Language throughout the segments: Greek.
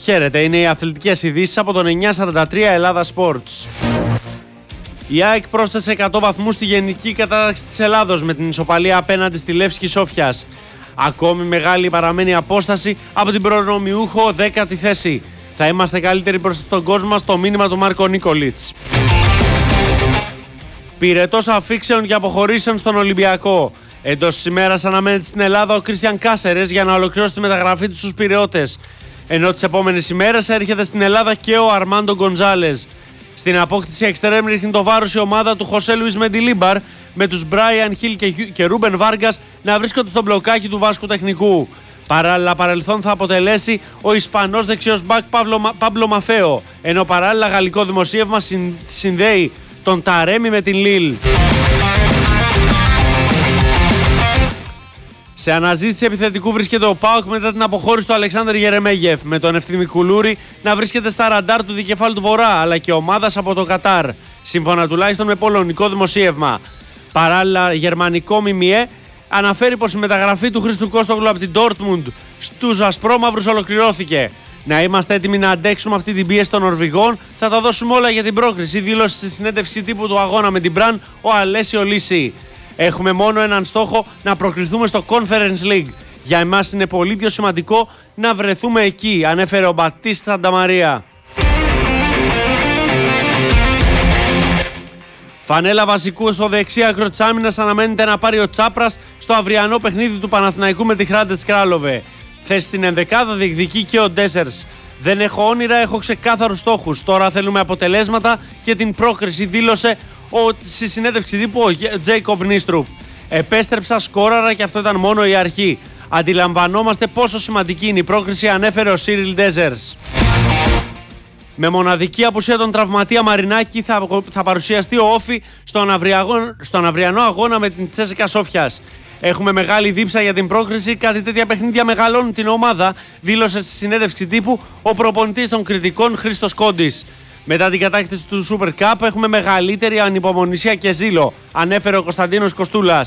Χαίρετε, είναι οι αθλητικές ειδήσεις από τον 943 Ελλάδα Sports. Η ΑΕΚ πρόσθεσε 100 βαθμούς στη γενική κατάταξη της Ελλάδος με την ισοπαλία απέναντι στη Λεύσκη Σόφιας. Ακόμη μεγάλη παραμένει η απόσταση από την προνομιούχο 10η θέση. Θα είμαστε καλύτεροι προς τον κόσμο μας, το μήνυμα του Μάρκο Νίκολιτς. Πυρετός αφήξεων και αποχωρήσεων στον Ολυμπιακό. Εντός της ημέρας αναμένεται στην Ελλάδα ο Κρίστιαν Κάσερες για να ολοκληρώσει τη μεταγραφή του στους Πειραιώτες. Ενώ τις επόμενες ημέρες έρχεται στην Ελλάδα και ο Αρμάντο Γκοντζάλες. Στην απόκτηση εξτρέμ ρίχνει το βάρος η ομάδα του Χωσέ Λουίς Μεντιλίμπαρ με τους Μπράιαν Χιλ και Ρούμπεν Βάργκας να βρίσκονται στο μπλοκάκι του Βάσκου Τεχνικού. Παράλληλα παρελθόν θα αποτελέσει ο Ισπανός δεξιός μπακ Πάμπλο Μαφέο, ενώ παράλληλα γαλλικό δημοσίευμα συνδέει τον Ταρέμι με την Λίλ. Σε αναζήτηση επιθετικού βρίσκεται ο ΠΑΟΚ μετά την αποχώρηση του Αλεξάνδρ Γερεμέγεφ, με τον Ευθύμη Κουλούρη να βρίσκεται στα ραντάρ του δικεφάλου του Βορρά αλλά και ομάδας από το Κατάρ, σύμφωνα τουλάχιστον με πολωνικό δημοσίευμα. Παράλληλα, γερμανικό ΜΜΕ αναφέρει πως η μεταγραφή του Χρήστου Κώστογλου από την Ντόρτμουντ στους ασπρόμαυρους ολοκληρώθηκε. Να είμαστε έτοιμοι να αντέξουμε αυτή την πίεση των Νορβηγών, θα τα δώσουμε όλα για την πρόκριση, δήλωσε στη συνέντευξη τύπου του αγώνα με την Μπραν ο Αλέσιο Λύση. Έχουμε μόνο έναν στόχο, να προκριθούμε στο Conference League. Για εμάς είναι πολύ πιο σημαντικό να βρεθούμε εκεί, ανέφερε ο Μπατίστα Σανταμαρία. Φανέλα βασικού στο δεξί άκρο της άμυνας αναμένεται να πάρει ο Τσάπρας στο αυριανό παιχνίδι του Παναθηναϊκού με τη Χράντετς Κράλοβε. Θέση στην ενδεκάδα διεκδικεί και ο Ντέσσερς. Δεν έχω όνειρα, έχω ξεκάθαρους στόχους. Τώρα θέλουμε αποτελέσματα και την πρόκριση, δήλωσε στη συνέντευξη τύπου ο Τζέικομπ Νίστρουπ. Επέστρεψα, σκόραρα και αυτό ήταν μόνο η αρχή. Αντιλαμβανόμαστε πόσο σημαντική είναι η πρόκριση, ανέφερε ο Σίριλ Ντέζερς. Με μοναδική απουσία των τραυματία Μαρινάκη θα παρουσιαστεί ο Όφι στον αυριανό αγώνα με την Τσέσικα Σόφιας. Έχουμε μεγάλη δίψα για την πρόκριση, κάτι τέτοια παιχνίδια μεγαλώνουν την ομάδα, δήλωσε στη συνέντευξη τύπου ο προπονητής των κριτικών Χρήστος Κόντης. Μετά την κατάκτηση του Super Cup έχουμε μεγαλύτερη ανυπομονησία και ζήλο, ανέφερε ο Κωνσταντίνος Κοστούλας.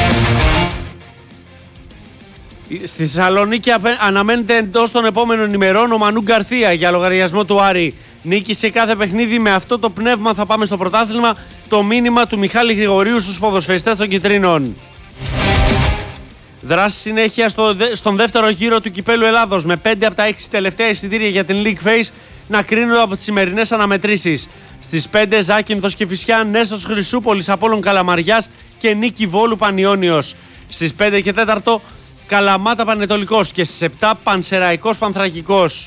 Στη Θεσσαλονίκη αναμένεται εντός των επόμενων ημερών ο Μανού Γκαρθία για λογαριασμό του Άρη. Νίκη σε κάθε παιχνίδι, με αυτό το πνεύμα θα πάμε στο πρωτάθλημα, το μήνυμα του Μιχάλη Γρηγορίου στους ποδοσφαιριστές των Κιτρίνων. Δράση συνέχεια στον δεύτερο γύρο του Κυπέλλου Ελλάδος, με 5 από τα 6 τελευταία εισιτήρια για την League Phase να κρίνονται από τις σημερινές αναμετρήσεις. Στις 5 Ζάκυνθος και Φυσιά, Νέστος Χρυσούπολης Απόλλων Καλαμαριάς και Νίκη Βόλου Πανιώνιος. Στις 5 και 4 Καλαμάτα Πανετολικός και στις 7 Πανσεραϊκός Πανθρακικός.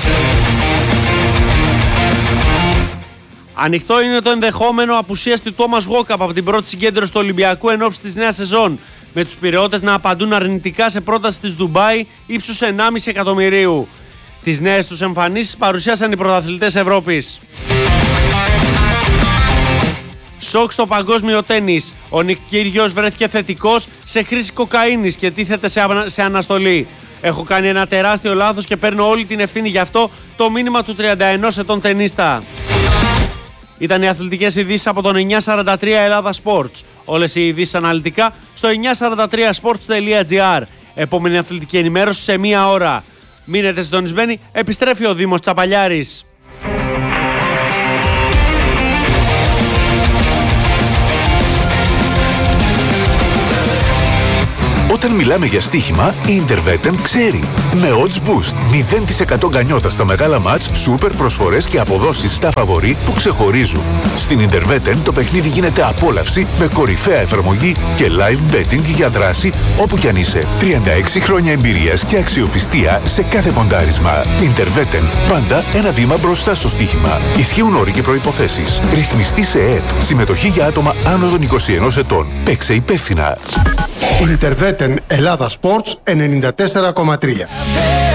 Ανοιχτό είναι το ενδεχόμενο απουσίας του Τόμας Γόκαπ από την πρώτη συγκέντρωση του Ολυμπιακού εν ώψη της νέας σεζόν, με τους Πειραιώτες να απαντούν αρνητικά σε πρόταση της Ντουμπάι ύψους 1,5 εκατομμυρίου. Τις νέες τους εμφανίσεις παρουσίασαν οι πρωταθλητές Ευρώπης. Σοκ στο παγκόσμιο τένις. Ο Νικ Κίριος βρέθηκε θετικός σε χρήση κοκαίνης και τίθεται σε αναστολή. Έχω κάνει ένα τεράστιο λάθος και παίρνω όλη την ευθύνη γι' αυτό, το μήνυμα του 31 ετών τενίστα. Ήταν οι αθλητικές ειδήσεις από τον 943 Ελλάδα Sports. Όλες οι ειδήσεις αναλυτικά στο 943sports.gr. Επόμενη αθλητική ενημέρωση σε 1 ώρα. Μείνετε συντονισμένοι, επιστρέφει ο Δήμος Τσαπαλιάρης. Όταν μιλάμε για στοίχημα, η Interveten ξέρει. Με Odds Boost, 0% γκανιότα στα μεγάλα μάτς, σούπερ προσφορές και αποδόσεις στα φαβορί που ξεχωρίζουν. Στην Interveten το παιχνίδι γίνεται απόλαυση με κορυφαία εφαρμογή και live betting για δράση όπου κι αν είσαι. 36 χρόνια εμπειρίας και αξιοπιστία σε κάθε ποντάρισμα. Interveten, πάντα ένα βήμα μπροστά στο στοίχημα. Ισχύουν όροι και προϋποθέσεις. Ρυθμιστή σε ΕΕΠ. Συμμετοχή για άτομα άνω των 21 ετών. Παίξε υπεύθυνα. Interveten Ελλάδα Sports 94,3.